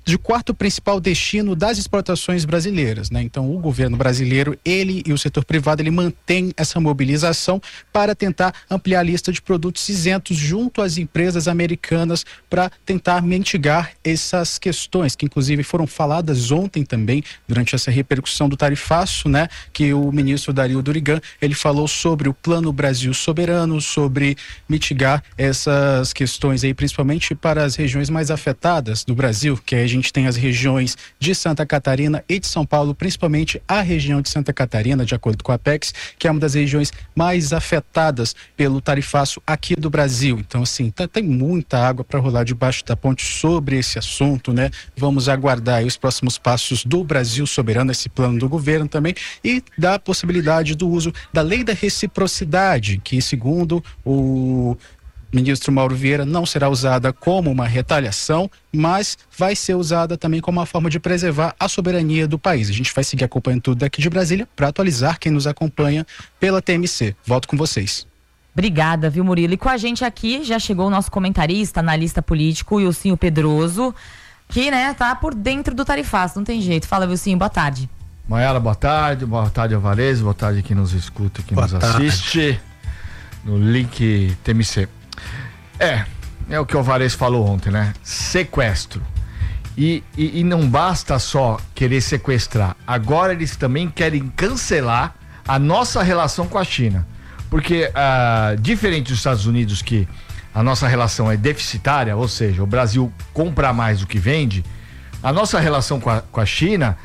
de quarto principal destino das exportações brasileiras, né? Então, o governo brasileiro, ele e o setor privado, ele mantém essa mobilização para tentar ampliar a lista de produtos isentos junto às empresas americanas para tentar mitigar essas questões que, inclusive, foram faladas ontem também durante essa repercussão do tarifaço, né? Que o ministro Dario Durigan, ele falou sobre o Plano Brasil Soberano, sobre mitigar essas questões aí, principalmente para as regiões mais afetadas do Brasil, que a gente tem as regiões de Santa Catarina e de São Paulo, principalmente a região de Santa Catarina, de acordo com a Apex, que é uma das regiões mais afetadas pelo tarifaço aqui do Brasil. Então, assim, tem muita água para rolar debaixo da ponte sobre esse assunto, né? Vamos aguardar aí os próximos passos do Brasil Soberano, esse plano do governo também, e da possibilidade do uso da lei da reciprocidade, que, segundo o ministro Mauro Vieira, não será usada como uma retaliação, mas vai ser usada também como uma forma de preservar a soberania do país. A gente vai seguir acompanhando tudo daqui de Brasília para atualizar quem nos acompanha pela TMC. Volto com vocês. Obrigada, viu, Murilo? E com a gente aqui já chegou o nosso comentarista, analista político, Wilsinho Pedroso, que, né, tá por dentro do tarifaço, não tem jeito. Fala, Wilsinho, boa tarde. Maiara, boa tarde, Alvarez, boa tarde quem nos escuta, quem nos assiste no link TMC. É o que o Alvarez falou ontem, né? Sequestro. E não basta só querer sequestrar. Agora eles também querem cancelar a nossa relação com a China. Porque, diferente dos Estados Unidos, que a nossa relação é deficitária, ou seja, o Brasil compra mais do que vende, a nossa relação com a China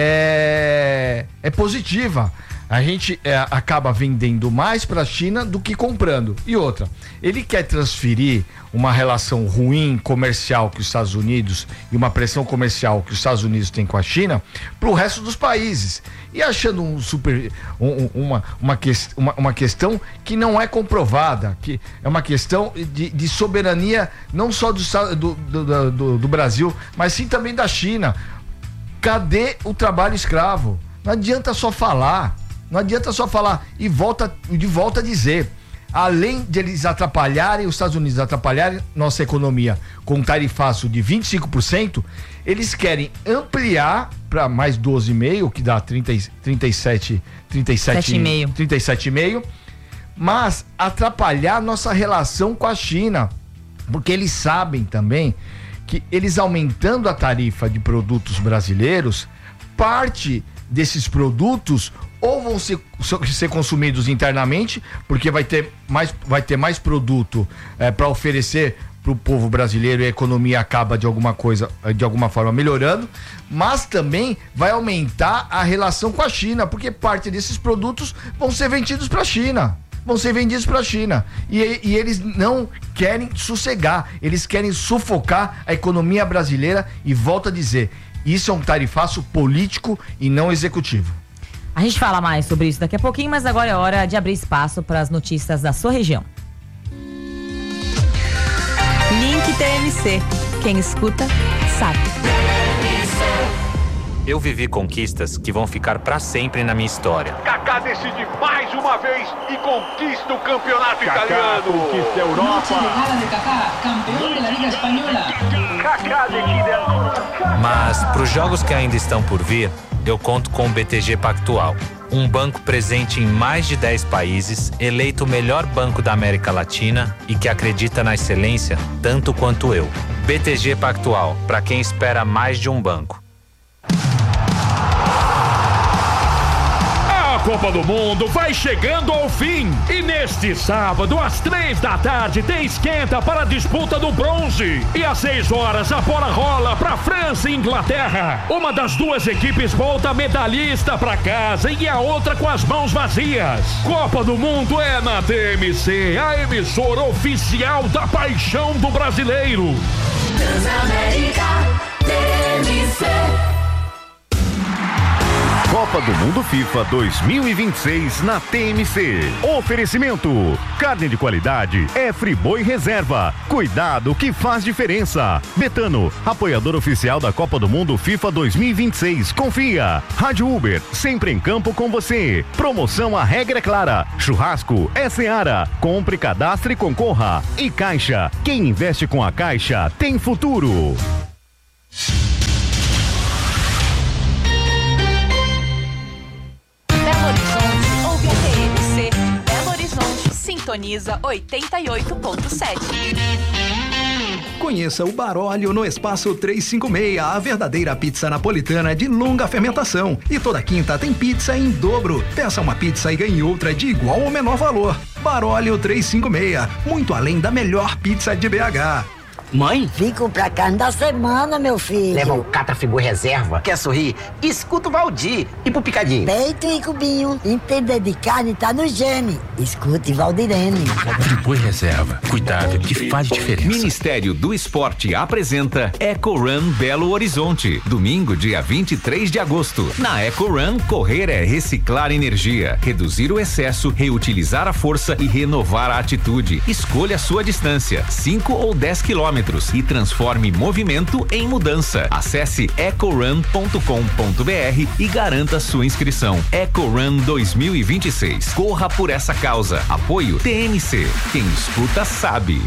é positiva. A gente acaba vendendo mais para a China do que comprando. E outra, ele quer transferir uma relação ruim comercial que os Estados Unidos e uma pressão comercial que os Estados Unidos têm com a China para o resto dos países. E achando uma questão que não é comprovada, que é uma questão de soberania não só do Brasil, mas sim também da China. Cadê o trabalho escravo? Não adianta só falar. E de volta a dizer, além de eles atrapalharem, os Estados Unidos atrapalharem nossa economia com um tarifaço de 25%, eles querem ampliar para mais 12,5%, que dá 37,5%, mas atrapalhar nossa relação com a China, porque eles sabem também que eles aumentando a tarifa de produtos brasileiros, parte desses produtos ou vão ser consumidos internamente, porque vai ter mais produto para oferecer para o povo brasileiro e a economia acaba de alguma forma melhorando, mas também vai aumentar a relação com a China, porque parte desses produtos vão ser vendidos para a China. E eles não querem sossegar, eles querem sufocar a economia brasileira e volto a dizer, isso é um tarifaço político e não executivo. A gente fala mais sobre isso daqui a pouquinho, mas agora é hora de abrir espaço para as notícias da sua região. Link TMC. Quem escuta, sabe. Eu vivi conquistas que vão ficar pra sempre na minha história. Kaká decide mais uma vez e conquista o campeonato italiano. Conquista a Europa. Kaká, campeão da Liga Espanhola. Kaká decide. Mas pros jogos que ainda estão por vir, eu conto com o BTG Pactual. Um banco presente em mais de 10 países, eleito o melhor banco da América Latina e que acredita na excelência tanto quanto eu. BTG Pactual, para quem espera mais de um banco. A Copa do Mundo vai chegando ao fim e neste sábado às 3 da tarde tem esquenta para a disputa do bronze e às 6 horas a bola rola para França e Inglaterra. Uma das duas equipes volta medalhista para casa e a outra com as mãos vazias. Copa do Mundo é na TMC, a emissora oficial da paixão do brasileiro. Transamérica TMC. Copa do Mundo FIFA 2026 na TMC. Oferecimento: carne de qualidade é Friboi Reserva. Cuidado que faz diferença. Betano, apoiador oficial da Copa do Mundo FIFA 2026. Confia. Rádio Uber, sempre em campo com você. Promoção A Regra é Clara. Churrasco é Seara. Compre, cadastre e concorra. E Caixa, quem investe com a Caixa tem futuro. sintoniza 88.7. Conheça o Baróleo no Espaço 356, a verdadeira pizza napolitana de longa fermentação. E toda quinta tem pizza em dobro. Peça uma pizza e ganhe outra de igual ou menor valor. Baróleo 356, muito além da melhor pizza de BH. Mãe? Vim comprar carne da semana, meu filho. Leva um Catra Friboi Reserva. Quer sorrir? Escuta o Valdir. E pro picadinho? Peito e cubinho. Entender de carne tá no gene. Escute Valdirene. Friboi Reserva. Cuidado que faz diferença. Ministério do Esporte apresenta Eco Run Belo Horizonte. Domingo, dia 23 de agosto. Na Eco Run, correr é reciclar energia, reduzir o excesso, reutilizar a força e renovar a atitude. Escolha a sua distância, 5 ou 10 quilômetros. E transforme movimento em mudança. Acesse ecorun.com.br e garanta sua inscrição. EcoRun 2026. Corra por essa causa. Apoio TMC. Quem escuta sabe.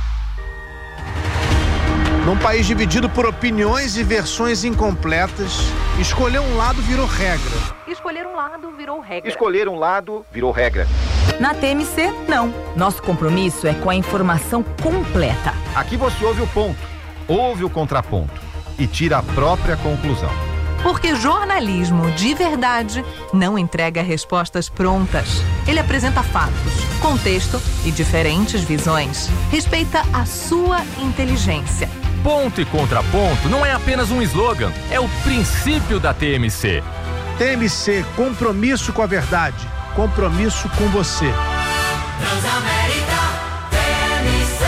Num país dividido por opiniões e versões incompletas, escolher um lado virou regra. Escolher um lado virou regra. Escolher um lado virou regra. Na TMC, não. Nosso compromisso é com a informação completa. Aqui você ouve o ponto, ouve o contraponto e tira a própria conclusão. Porque jornalismo de verdade não entrega respostas prontas. Ele apresenta fatos, contexto e diferentes visões. Respeita a sua inteligência. Ponto e contraponto não é apenas um slogan, é o princípio da TMC. TMC, compromisso com a verdade, compromisso com você. Transamérica TMC.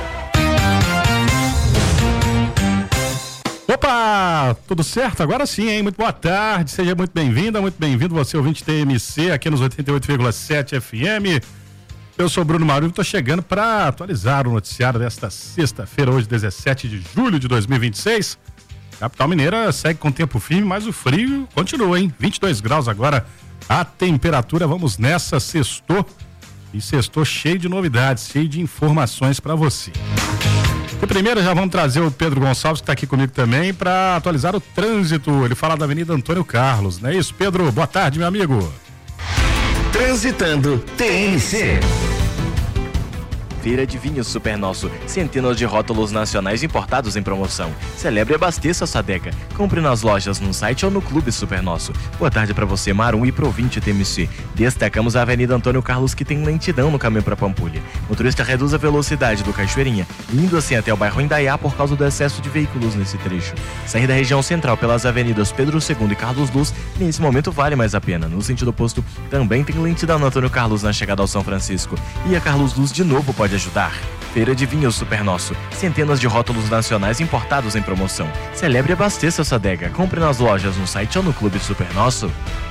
Opa, tudo certo? Agora sim, hein? Muito boa tarde, seja muito bem-vinda, muito bem-vindo você ouvinte TMC aqui nos 88,7 FM. Eu sou Bruno Mauro e estou chegando para atualizar o noticiário desta sexta-feira, hoje 17 de julho de 2026. Capital Mineira segue com tempo firme, mas o frio continua, hein? 22 graus agora a temperatura. Vamos nessa, sextou. E sextou cheio de novidades, cheio de informações para você. E primeiro já vamos trazer o Pedro Gonçalves, que está aqui comigo também, para atualizar o trânsito. Ele fala da Avenida Antônio Carlos, não é isso, Pedro? Boa tarde, meu amigo. Transitando TMC. Feira de Vinhos Super Nosso. Centenas de rótulos nacionais importados em promoção. Celebre e abasteça sua adega. Compre nas lojas, no site ou no Clube Super Nosso. Boa tarde para você, Marum e pro ouvinte TMC. Destacamos a Avenida Antônio Carlos, que tem lentidão no caminho para Pampulha. Motorista reduz a velocidade do Cachoeirinha, indo assim até o bairro Indaiá por causa do excesso de veículos nesse trecho. Sair da região central pelas avenidas Pedro II e Carlos Luz, nesse momento vale mais a pena. No sentido oposto, também tem lentidão no Antônio Carlos na chegada ao São Francisco. E a Carlos Luz de novo pode ajudar. Feira de Vinhos Super Nosso. Centenas de rótulos nacionais importados em promoção. Celebre e abasteça sua adega. Compre nas lojas, no site ou no Clube Super Nosso.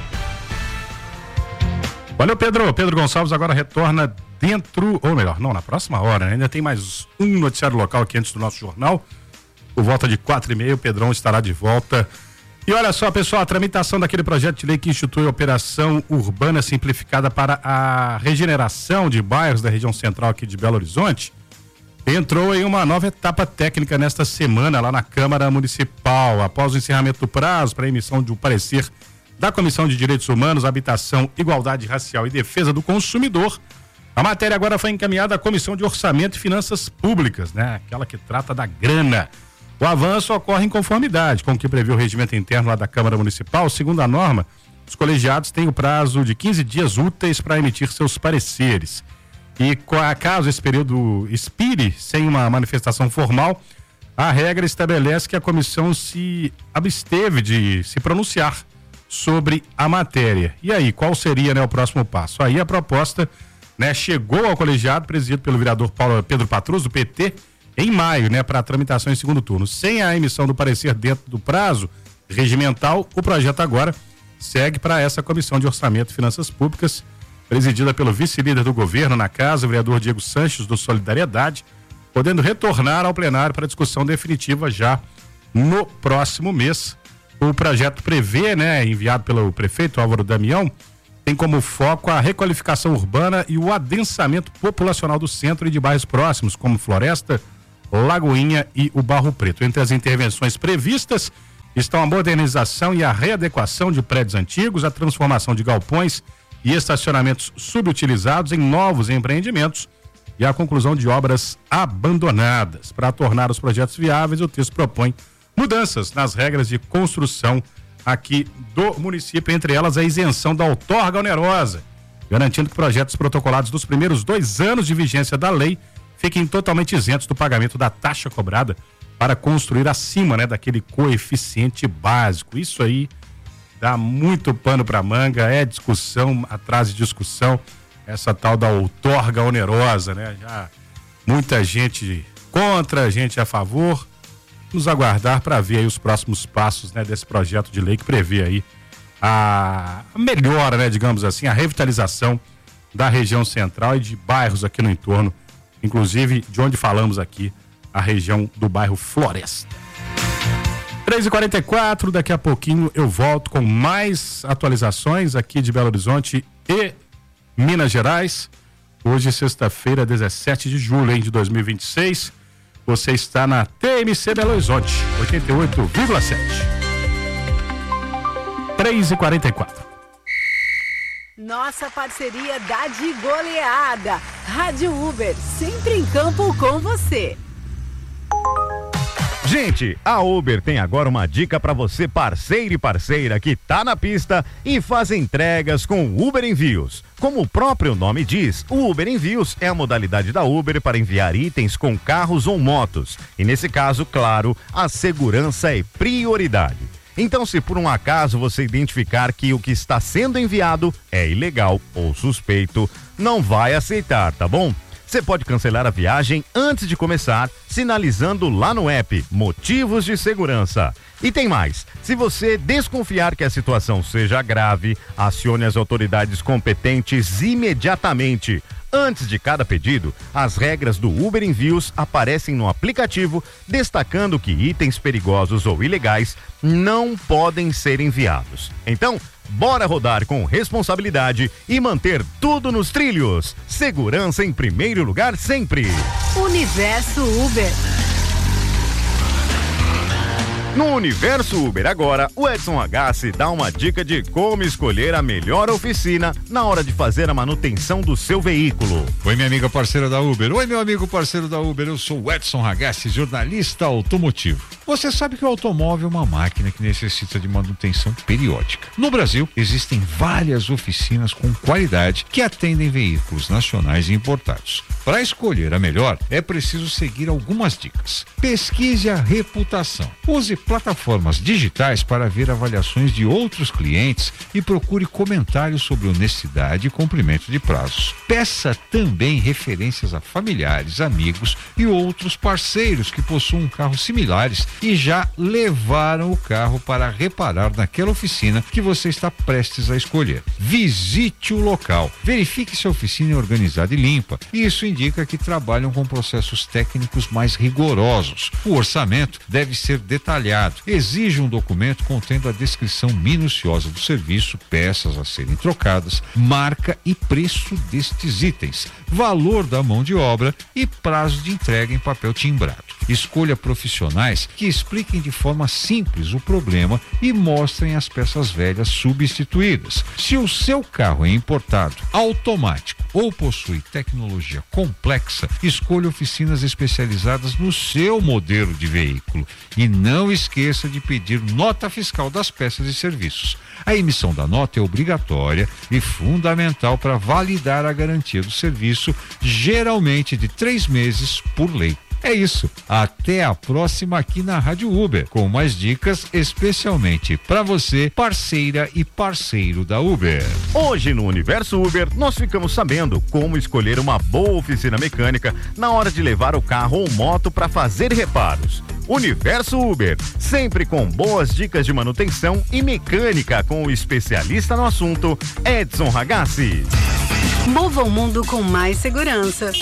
Valeu, Pedro. Pedro Gonçalves agora retorna dentro, ou melhor, não, na próxima hora, né? Ainda tem mais um noticiário local aqui antes do nosso jornal. Por volta de 4h30, o Pedrão estará de volta. E olha só, pessoal, a tramitação daquele projeto de lei que institui a operação urbana simplificada para a regeneração de bairros da região central aqui de Belo Horizonte entrou em uma nova etapa técnica nesta semana lá na Câmara Municipal. Após o encerramento do prazo para a emissão de um parecer da Comissão de Direitos Humanos, Habitação, Igualdade Racial e Defesa do Consumidor, a matéria agora foi encaminhada à Comissão de Orçamento e Finanças Públicas, né? Aquela que trata da grana. O avanço ocorre em conformidade com o que prevê o regimento interno lá da Câmara Municipal. Segundo a norma, os colegiados têm o prazo de 15 dias úteis para emitir seus pareceres. E caso esse período expire sem uma manifestação formal, a regra estabelece que a comissão se absteve de se pronunciar sobre a matéria. E aí, qual seria, né, o próximo passo? Aí a proposta, né, chegou ao colegiado presidido pelo vereador Pedro Patrus, do PT, em maio, né, para tramitação em segundo turno. Sem a emissão do parecer dentro do prazo regimental, o projeto agora segue para essa Comissão de Orçamento e Finanças Públicas, presidida pelo vice-líder do governo na casa, o vereador Diego Sanches, do Solidariedade, podendo retornar ao plenário para discussão definitiva já no próximo mês. O projeto prevê, né, enviado pelo prefeito Álvaro Damião, tem como foco a requalificação urbana e o adensamento populacional do centro e de bairros próximos, como Floresta, Lagoinha e o Barro Preto. Entre as intervenções previstas estão a modernização e a readequação de prédios antigos, a transformação de galpões e estacionamentos subutilizados em novos empreendimentos e a conclusão de obras abandonadas. Para tornar os projetos viáveis, o texto propõe mudanças nas regras de construção aqui do município, entre elas a isenção da outorga onerosa, garantindo que projetos protocolados nos primeiros 2 anos de vigência da lei fiquem totalmente isentos do pagamento da taxa cobrada para construir acima, né, daquele coeficiente básico. Isso aí dá muito pano para manga, é discussão atrás de discussão, essa tal da outorga onerosa, né? Já muita gente contra, gente a favor. Vamos aguardar para ver aí os próximos passos, né, desse projeto de lei que prevê aí a melhora, né, digamos assim, a revitalização da região central e de bairros aqui no entorno, inclusive de onde falamos aqui, a região do bairro Floresta. 3h44, daqui a pouquinho eu volto com mais atualizações aqui de Belo Horizonte e Minas Gerais. Hoje, sexta-feira, 17 de julho de 2026. Você está na TMC Belo Horizonte, 88,7. 3h44. Nossa parceria dá de goleada. Rádio Uber, sempre em campo com você. Gente, a Uber tem agora uma dica para você, parceiro e parceira que tá na pista e faz entregas com Uber Envios. Como o próprio nome diz, o Uber Envios é a modalidade da Uber para enviar itens com carros ou motos. E nesse caso, claro, a segurança é prioridade. Então, se por um acaso você identificar que o que está sendo enviado é ilegal ou suspeito, não vai aceitar, tá bom? Você pode cancelar a viagem antes de começar, sinalizando lá no app motivos de segurança. E tem mais, se você desconfiar que a situação seja grave, acione as autoridades competentes imediatamente. Antes de cada pedido, as regras do Uber Envios aparecem no aplicativo, destacando que itens perigosos ou ilegais não podem ser enviados. Então, bora rodar com responsabilidade e manter tudo nos trilhos. Segurança em primeiro lugar sempre. Universo Uber. No Universo Uber agora, o Edson Agassi dá uma dica de como escolher a melhor oficina na hora de fazer a manutenção do seu veículo. Oi, minha amiga parceira da Uber. Oi, meu amigo parceiro da Uber. Eu sou o Edson Agassi, jornalista automotivo. Você sabe que o automóvel é uma máquina que necessita de manutenção periódica. No Brasil, existem várias oficinas com qualidade que atendem veículos nacionais e importados. Para escolher a melhor, é preciso seguir algumas dicas. Pesquise a reputação. Use plataformas digitais para ver avaliações de outros clientes e procure comentários sobre honestidade e cumprimento de prazos. Peça também referências a familiares, amigos e outros parceiros que possuam carros similares e já levaram o carro para reparar naquela oficina que você está prestes a escolher. Visite o local, verifique se a oficina é organizada e limpa. Isso indica que trabalham com processos técnicos mais rigorosos. O orçamento deve ser detalhado. Exige um documento contendo a descrição minuciosa do serviço, peças a serem trocadas, marca e preço destes itens, valor da mão de obra e prazo de entrega em papel timbrado. Escolha profissionais que expliquem de forma simples o problema e mostrem as peças velhas substituídas. Se o seu carro é importado, automático ou possui tecnologia complexa, escolha oficinas especializadas no seu modelo de veículo e não esqueça de pedir nota fiscal das peças e serviços. A emissão da nota é obrigatória e fundamental para validar a garantia do serviço, geralmente de 3 meses por lei. É isso. Até a próxima aqui na Rádio Uber, com mais dicas especialmente para você, parceira e parceiro da Uber. Hoje no Universo Uber, nós ficamos sabendo como escolher uma boa oficina mecânica na hora de levar o carro ou moto para fazer reparos. Universo Uber, sempre com boas dicas de manutenção e mecânica com o especialista no assunto, Edson Agassi. Mova o mundo com mais segurança.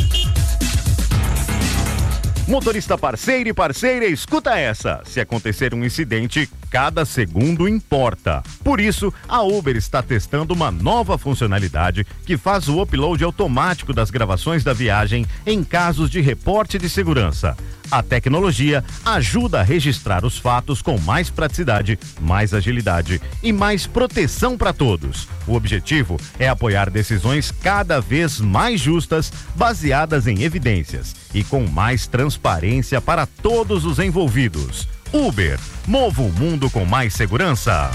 Motorista parceiro e parceira, escuta essa. Se acontecer um incidente, cada segundo importa. Por isso, a Uber está testando uma nova funcionalidade que faz o upload automático das gravações da viagem em casos de reporte de segurança. A tecnologia ajuda a registrar os fatos com mais praticidade, mais agilidade e mais proteção para todos. O objetivo é apoiar decisões cada vez mais justas, baseadas em evidências e com mais transparência para todos os envolvidos. Uber, mova o mundo com mais segurança.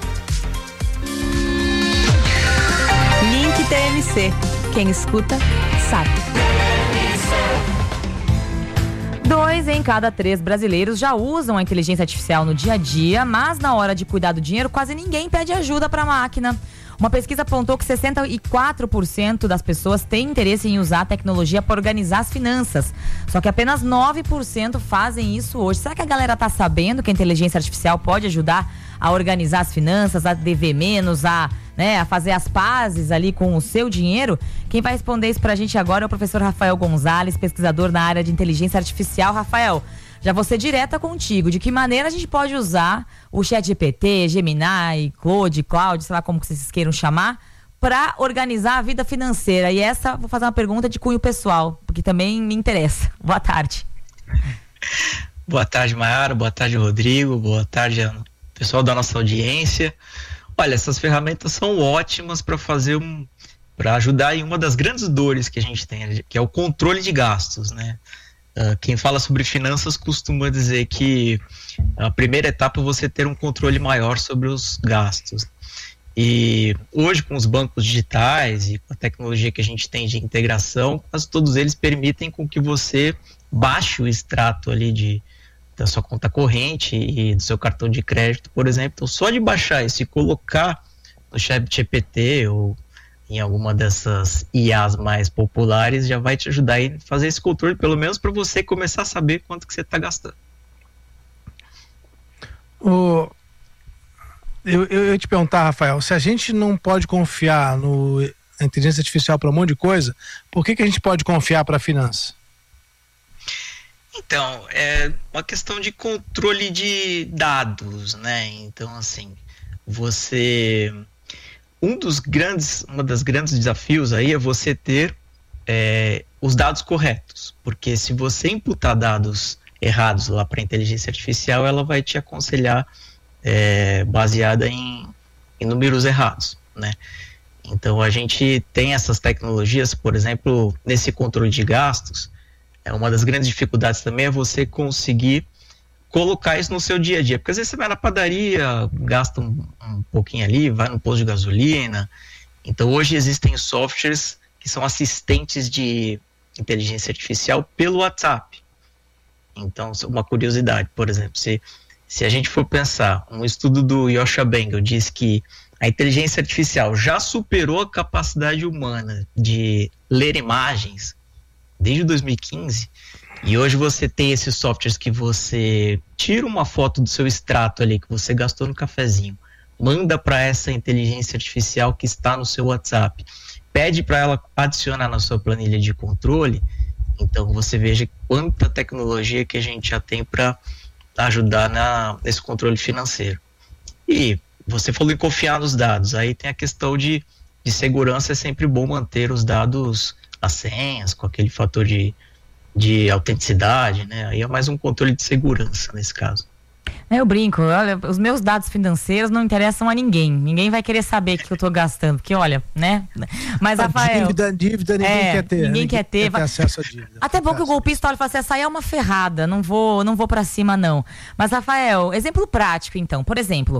Link TMC. Quem escuta, sabe. 2 em cada 3 brasileiros já usam a inteligência artificial no dia a dia, mas na hora de cuidar do dinheiro, quase ninguém pede ajuda para a máquina. Uma pesquisa apontou que 64% das pessoas têm interesse em usar a tecnologia para organizar as finanças. Só que apenas 9% fazem isso hoje. Será que a galera tá sabendo que a inteligência artificial pode ajudar a organizar as finanças, a dever menos, a fazer as pazes ali com o seu dinheiro? Quem vai responder isso pra gente agora é o professor Rafael Gonzalez, pesquisador na área de inteligência artificial. Rafael, já vou ser direta contigo. De que maneira a gente pode usar o ChatGPT, Gemini, Claude, sei lá como que vocês queiram chamar, para organizar a vida financeira? E essa, vou fazer uma pergunta de cunho pessoal, porque também me interessa. Boa tarde. Boa tarde, Mayara. Boa tarde, Rodrigo. Boa tarde, pessoal da nossa audiência. Olha, essas ferramentas são ótimas para ajudar em uma das grandes dores que a gente tem, que é o controle de gastos, né? Quem fala sobre finanças costuma dizer que a primeira etapa é você ter um controle maior sobre os gastos. E hoje, com os bancos digitais e com a tecnologia que a gente tem de integração, quase todos eles permitem com que você baixe o extrato ali da sua conta corrente e do seu cartão de crédito, por exemplo. Então, só de baixar isso e colocar no ChatGPT ou em alguma dessas IAs mais populares, já vai te ajudar a fazer esse controle, pelo menos para você começar a saber quanto que você está gastando. Eu ia te perguntar, Rafael, se a gente não pode confiar na inteligência artificial para um monte de coisa, por que a gente pode confiar para a finança? Então, é uma questão de controle de dados, né? Então, assim, uma das grandes desafios aí é você ter os dados corretos, porque se você imputar dados errados lá para a inteligência artificial, ela vai te aconselhar baseada em números errados, né? Então a gente tem essas tecnologias, por exemplo, nesse controle de gastos. Uma das grandes dificuldades também é você conseguir colocar isso no seu dia a dia, porque às vezes você vai na padaria, gasta um pouquinho ali, vai no posto de gasolina. Então hoje existem softwares que são assistentes de inteligência artificial pelo WhatsApp. Então, uma curiosidade, por exemplo, se a gente for pensar, um estudo do Yoshua Bengel diz que a inteligência artificial já superou a capacidade humana de ler imagens desde 2015, e hoje você tem esses softwares que você tira uma foto do seu extrato ali que você gastou no cafezinho, manda para essa inteligência artificial que está no seu WhatsApp, pede para ela adicionar na sua planilha de controle. Então você veja quanta tecnologia que a gente já tem para ajudar nesse controle financeiro. E você falou em confiar nos dados, aí tem a questão de segurança. É sempre bom manter os dados, as senhas, com aquele fator de autenticidade, né? Aí é mais um controle de segurança nesse caso. Eu brinco, olha, os meus dados financeiros não interessam a ninguém. Ninguém vai querer saber o que eu tô gastando, porque olha, né? Mas, Rafael... Dívida ninguém quer ter. Ninguém quer ter acesso à dívida. Até bom que o golpista olha e fala assim, essa aí é uma ferrada, não vou pra cima não. Mas, Rafael, exemplo prático então. Por exemplo,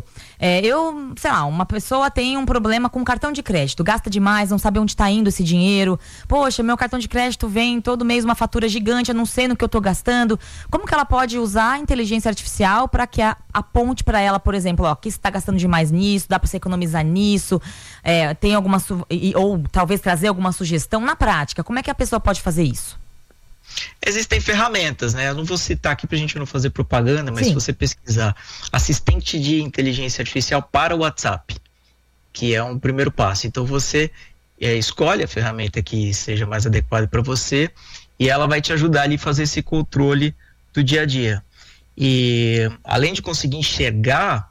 uma pessoa tem um problema com o cartão de crédito, gasta demais, não sabe onde tá indo esse dinheiro. Poxa, meu cartão de crédito vem todo mês uma fatura gigante, eu não sei no que eu tô gastando. Como que ela pode usar a inteligência artificial para que aponte para ela, por exemplo, que você está gastando demais nisso, dá para você economizar nisso, tem alguma ou talvez trazer alguma sugestão na prática? Como é que a pessoa pode fazer isso? Existem ferramentas, né? Eu não vou citar aqui para a gente não fazer propaganda, mas Sim. Se você pesquisar assistente de inteligência artificial para o WhatsApp, que é um primeiro passo. Então você escolhe a ferramenta que seja mais adequada para você e ela vai te ajudar ali a fazer esse controle do dia a dia. E além de conseguir enxergar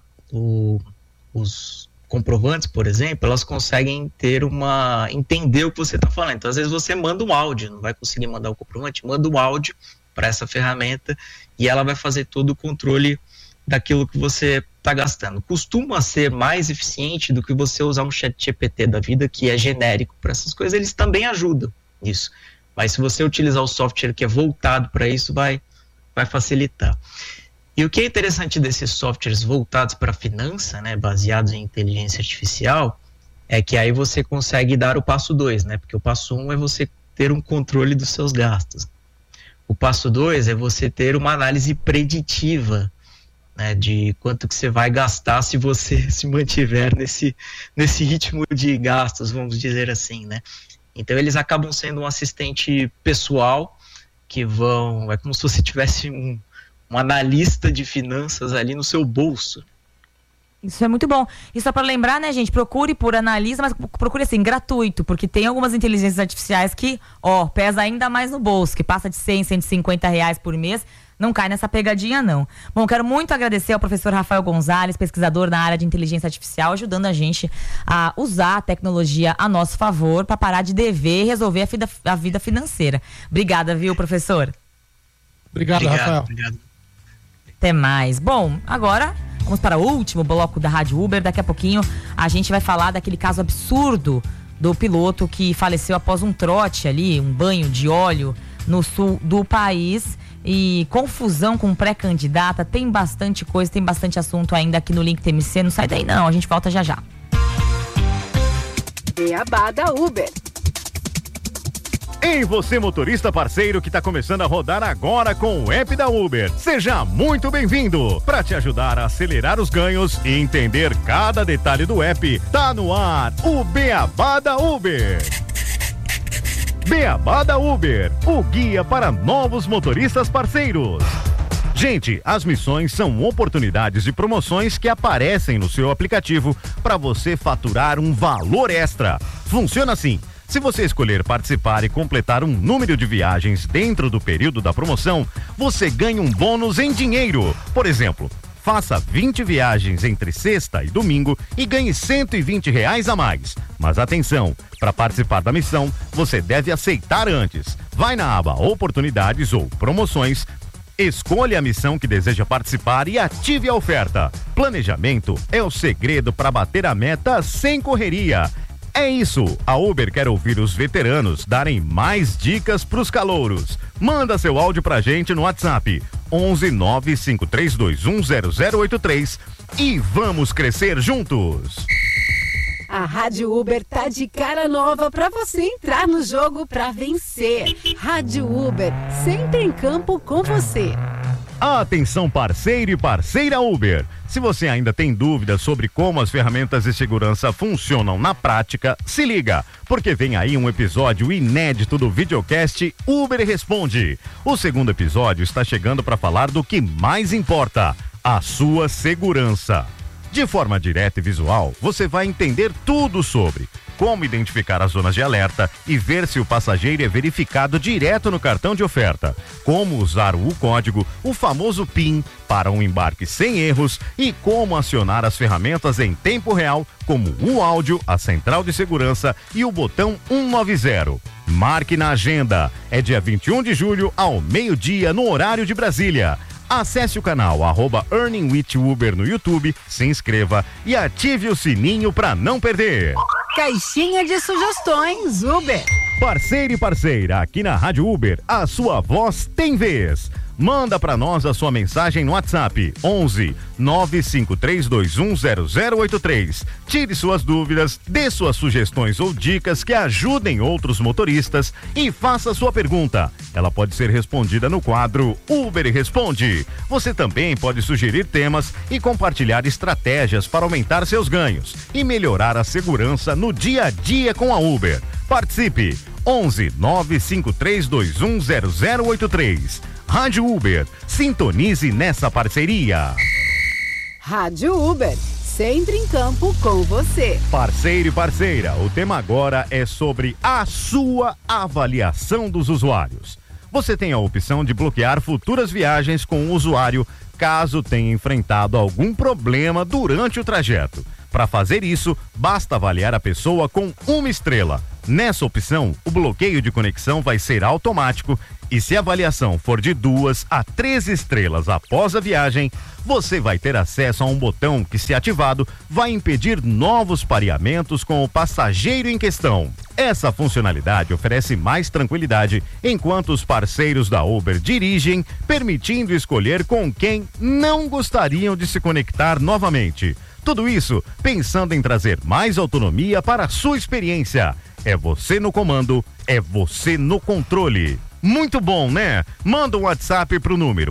os comprovantes, por exemplo, elas conseguem entender o que você está falando. Então, às vezes você manda um áudio, não vai conseguir mandar o comprovante, manda um áudio para essa ferramenta e ela vai fazer todo o controle daquilo que você está gastando. Costuma ser mais eficiente do que você usar um ChatGPT da vida, que é genérico para essas coisas, eles também ajudam nisso. Mas se você utilizar o software que é voltado para isso, vai facilitar. E o que é interessante desses softwares voltados para a finança, né, baseados em inteligência artificial, é que aí você consegue dar o passo 2, né? Porque o passo 1 é você ter um controle dos seus gastos. O passo 2 é você ter uma análise preditiva, né, de quanto que você vai gastar se você se mantiver nesse ritmo de gastos, vamos dizer assim, né? Então eles acabam sendo um assistente pessoal que é como se você tivesse um analista de finanças ali no seu bolso. Isso é muito bom. E só para lembrar, né, gente, procure por analisa, mas procure assim, gratuito, porque tem algumas inteligências artificiais que, pesa ainda mais no bolso, que passa de 100, 150 reais por mês. Não cai nessa pegadinha, não. Bom, quero muito agradecer ao professor Rafael Gonzalez, pesquisador na área de inteligência artificial, ajudando a gente a usar a tecnologia a nosso favor para parar de dever e resolver a vida financeira. Obrigada, viu, professor? Obrigado, Rafael. Obrigado. Até mais. Bom, agora vamos para o último bloco da Rádio Uber. Daqui a pouquinho a gente vai falar daquele caso absurdo do piloto que faleceu após um trote ali, um banho de óleo no sul do país. E confusão com pré-candidata, tem bastante coisa, tem bastante assunto ainda aqui no Link TMC. Não sai daí não, a gente volta já já. Beabá da Uber. Ei, você motorista parceiro que está começando a rodar agora com o app da Uber. Seja muito bem-vindo. Para te ajudar a acelerar os ganhos e entender cada detalhe do app, tá no ar o Beabá da Uber. Beabá da Uber, o guia para novos motoristas parceiros. Gente, as missões são oportunidades de promoções que aparecem no seu aplicativo para você faturar um valor extra. Funciona assim: se você escolher participar e completar um número de viagens dentro do período da promoção, você ganha um bônus em dinheiro. Por exemplo, faça 20 viagens entre sexta e domingo e ganhe R$120 a mais. Mas atenção, para participar da missão, você deve aceitar antes. Vai na aba Oportunidades ou Promoções, escolha a missão que deseja participar e ative a oferta. Planejamento é o segredo para bater a meta sem correria. É isso, a Uber quer ouvir os veteranos darem mais dicas pros calouros. Manda seu áudio pra gente no WhatsApp 11 95321 0083 e vamos crescer juntos. A Rádio Uber tá de cara nova pra você entrar no jogo pra vencer. Rádio Uber, sempre em campo com você. Atenção, parceiro e parceira Uber. Se você ainda tem dúvidas sobre como as ferramentas de segurança funcionam na prática, se liga, porque vem aí um episódio inédito do videocast Uber Responde. O segundo episódio está chegando para falar do que mais importa, a sua segurança. De forma direta e visual, você vai entender tudo sobre como identificar as zonas de alerta e ver se o passageiro é verificado direto no cartão de oferta, como usar o código, o famoso PIN, para um embarque sem erros e como acionar as ferramentas em tempo real, como o áudio, a central de segurança e o botão 190. Marque na agenda, é dia 21 de julho ao meio-dia no horário de Brasília. Acesse o canal @EarningWithUber no YouTube, se inscreva e ative o sininho para não perder. Caixinha de sugestões Uber. Parceiro e parceira, aqui na Rádio Uber, a sua voz tem vez. Manda para nós a sua mensagem no WhatsApp 11 95321 0083. Tire suas dúvidas, dê suas sugestões ou dicas que ajudem outros motoristas e faça sua pergunta. Ela pode ser respondida no quadro Uber Responde. Você também pode sugerir temas e compartilhar estratégias para aumentar seus ganhos e melhorar a segurança no dia a dia com a Uber. Participe! 11 95321 0083. Rádio Uber, sintonize nessa parceria. Rádio Uber, sempre em campo com você. Parceiro e parceira, o tema agora é sobre a sua avaliação dos usuários. Você tem a opção de bloquear futuras viagens com o usuário caso tenha enfrentado algum problema durante o trajeto. Para fazer isso, basta avaliar a pessoa com 1 estrela. Nessa opção, o bloqueio de conexão vai ser automático E se a avaliação for de 2 a 3 estrelas após a viagem, você vai ter acesso a um botão que, se ativado, vai impedir novos pareamentos com o passageiro em questão. Essa funcionalidade oferece mais tranquilidade enquanto os parceiros da Uber dirigem, permitindo escolher com quem não gostariam de se conectar novamente. Tudo isso pensando em trazer mais autonomia para a sua experiência. É você no comando, é você no controle. Muito bom, né? Manda um WhatsApp pro número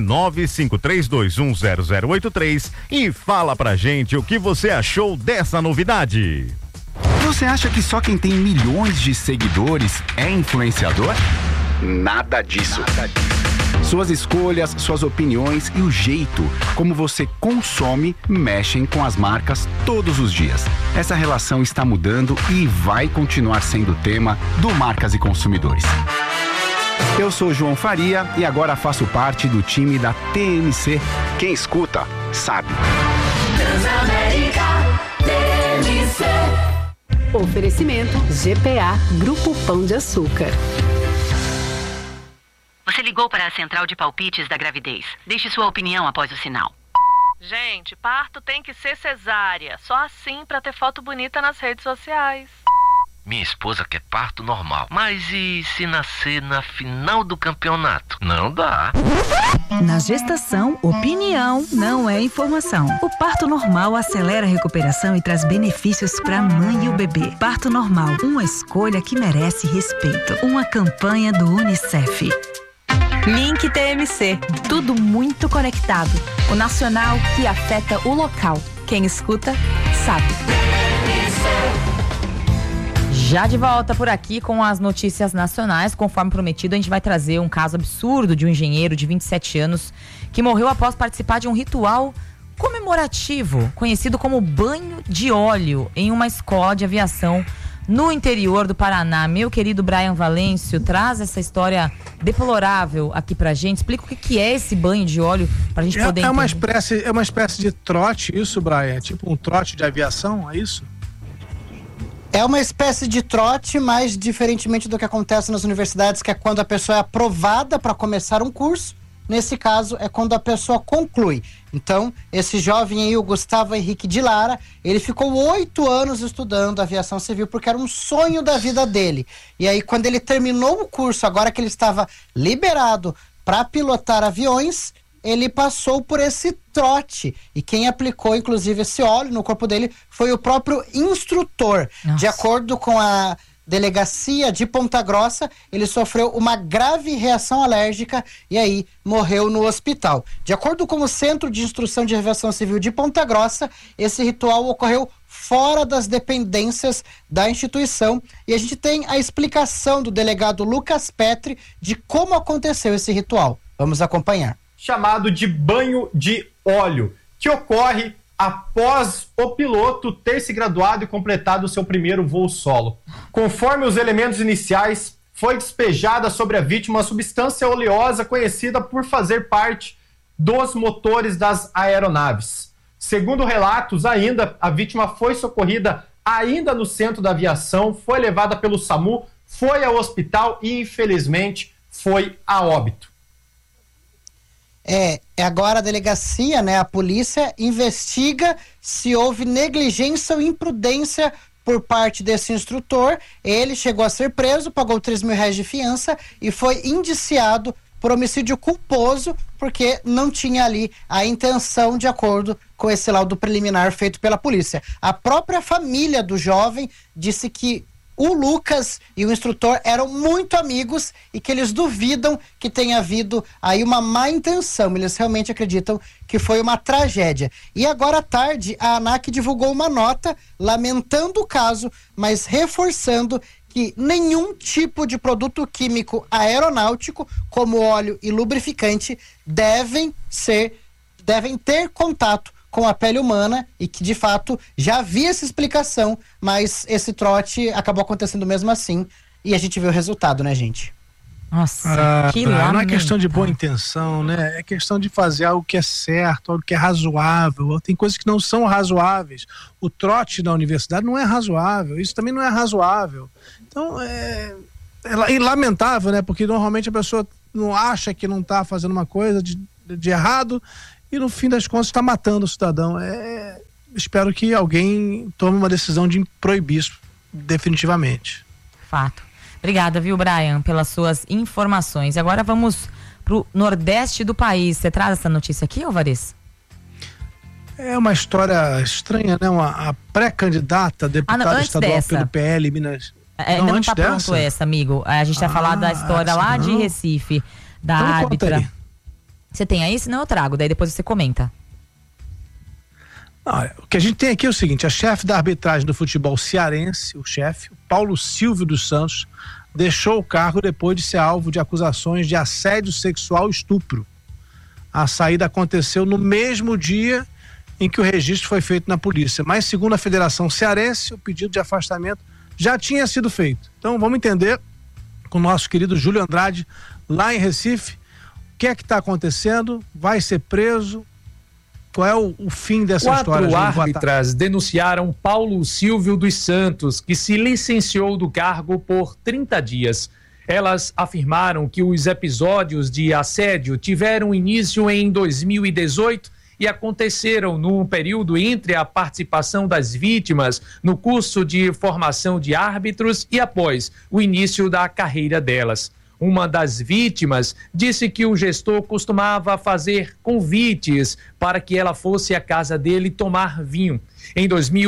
11953210083 e fala pra gente o que você achou dessa novidade. Você acha que só quem tem milhões de seguidores é influenciador? Nada disso. Suas escolhas, suas opiniões e o jeito como você consome mexem com as marcas todos os dias. Essa relação está mudando e vai continuar sendo tema do Marcas e Consumidores. Eu sou João Faria e agora faço parte do time da TMC. Quem escuta, sabe. Transamérica TMC. Oferecimento GPA Grupo Pão de Açúcar. Você ligou para a central de palpites da gravidez. Deixe sua opinião após o sinal. Gente, parto tem que ser cesárea. Só assim para ter foto bonita nas redes sociais. Minha esposa quer parto normal. Mas e se nascer na final do campeonato? Não dá. Na gestação, opinião não é informação. O parto normal acelera a recuperação e traz benefícios para a mãe e o bebê. Parto normal, uma escolha que merece respeito. Uma campanha do UNICEF. Link TMC. Tudo muito conectado. O nacional que afeta o local. Quem escuta, sabe. Já de volta por aqui com as notícias nacionais. Conforme prometido, a gente vai trazer um caso absurdo de um engenheiro de 27 anos que morreu após participar de um ritual comemorativo, conhecido como banho de óleo, em uma escola de aviação no interior do Paraná. Meu querido Brian Valêncio traz essa história deplorável aqui pra gente. Explica o que é esse banho de óleo pra gente poder entender. É uma espécie de trote isso, Brian? É tipo um trote de aviação, é isso? É uma espécie de trote, mas diferentemente do que acontece nas universidades, que é quando a pessoa é aprovada para começar um curso. Nesse caso, é quando a pessoa conclui. Então, esse jovem aí, o Gustavo Henrique de Lara, ele ficou 8 anos estudando aviação civil porque era um sonho da vida dele. E aí, quando ele terminou o curso, agora que ele estava liberado para pilotar aviões, ele passou por esse trote. E quem aplicou, inclusive, esse óleo no corpo dele foi o próprio instrutor. Nossa. De acordo com a delegacia de Ponta Grossa, ele sofreu uma grave reação alérgica e aí morreu no hospital. De acordo com o Centro de Instrução de Aviação Civil de Ponta Grossa, esse ritual ocorreu fora das dependências da instituição e a gente tem a explicação do delegado Lucas Petri de como aconteceu esse ritual. Vamos acompanhar. Chamado de banho de óleo, que ocorre após o piloto ter se graduado e completado o seu primeiro voo solo. Conforme os elementos iniciais, foi despejada sobre a vítima uma substância oleosa conhecida por fazer parte dos motores das aeronaves. Segundo relatos, ainda, a vítima foi socorrida ainda no centro da aviação, foi levada pelo SAMU, foi ao hospital e, infelizmente, foi a óbito. Agora a delegacia, a polícia investiga se houve negligência ou imprudência por parte desse instrutor. Ele chegou a ser preso, pagou R$3.000 de fiança e foi indiciado por homicídio culposo porque não tinha ali a intenção de acordo com esse laudo preliminar feito pela polícia. A própria família do jovem disse que o Lucas e o instrutor eram muito amigos e que eles duvidam que tenha havido aí uma má intenção. Eles realmente acreditam que foi uma tragédia. E agora à tarde, a ANAC divulgou uma nota lamentando o caso, mas reforçando que nenhum tipo de produto químico aeronáutico, como óleo e lubrificante, devem ter contato com a pele humana e que de fato já havia essa explicação, mas esse trote acabou acontecendo mesmo assim e a gente vê o resultado, né, gente? Nossa, que não é questão de boa intenção, né? É questão de fazer algo que é certo, algo que é razoável. Tem coisas que não são razoáveis. O trote na universidade não é razoável, isso também não é razoável. Então, é lamentável, né? Porque normalmente a pessoa não acha que não está fazendo uma coisa de errado e no fim das contas está matando o cidadão. Espero que alguém tome uma decisão de proibir isso definitivamente. Fato. Obrigada, viu, Brian, pelas suas informações. Agora vamos pro Nordeste do país. Você traz essa notícia aqui, Alvarez? É uma história estranha, né? A pré-candidata a deputada estadual pelo PL Minas. Não está pronto essa, amigo. A gente vai falar da história lá de Recife, da árbitra. Você tem aí? Senão eu trago, daí depois você comenta. O que a gente tem aqui é o seguinte: a chefe da arbitragem do futebol cearense, o chefe, Paulo Silvio dos Santos, deixou o cargo depois de ser alvo de acusações de assédio sexual e estupro. A saída aconteceu no mesmo dia em que o registro foi feito na polícia, mas segundo a Federação Cearense, o pedido de afastamento já tinha sido feito. Então vamos entender com o nosso querido Júlio Andrade, lá em Recife, o que é que está acontecendo, vai ser preso, qual é o fim dessa história? 4 árbitras denunciaram Paulo Silvio dos Santos, que se licenciou do cargo por 30 dias. Elas afirmaram que os episódios de assédio tiveram início em 2018 e aconteceram num período entre a participação das vítimas no curso de formação de árbitros e após o início da carreira delas. Uma das vítimas disse que o gestor costumava fazer convites para que ela fosse à casa dele tomar vinho. Em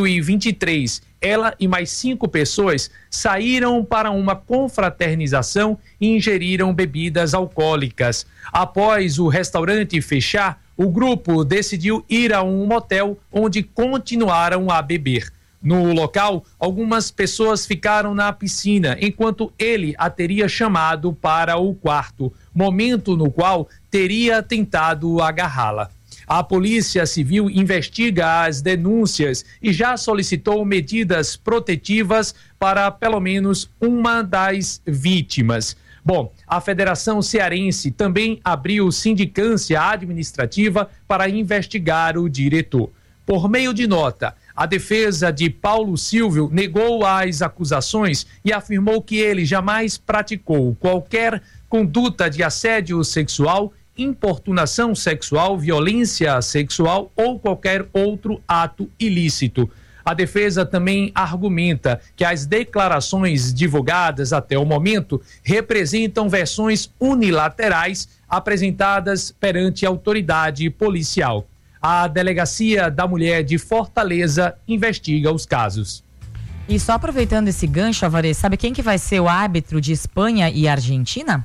2023, ela e mais 5 pessoas saíram para uma confraternização e ingeriram bebidas alcoólicas. Após o restaurante fechar, o grupo decidiu ir a um motel onde continuaram a beber. No local, algumas pessoas ficaram na piscina, enquanto ele a teria chamado para o quarto, momento no qual teria tentado agarrá-la. A Polícia Civil investiga as denúncias e já solicitou medidas protetivas para pelo menos uma das vítimas. Bom, a Federação Cearense também abriu sindicância administrativa para investigar o diretor. Por meio de nota, a defesa de Paulo Silvio negou as acusações e afirmou que ele jamais praticou qualquer conduta de assédio sexual, importunação sexual, violência sexual ou qualquer outro ato ilícito. A defesa também argumenta que as declarações divulgadas até o momento representam versões unilaterais apresentadas perante a autoridade policial. A Delegacia da Mulher de Fortaleza investiga os casos. E só aproveitando esse gancho, Alvarez, sabe quem que vai ser o árbitro de Espanha e Argentina?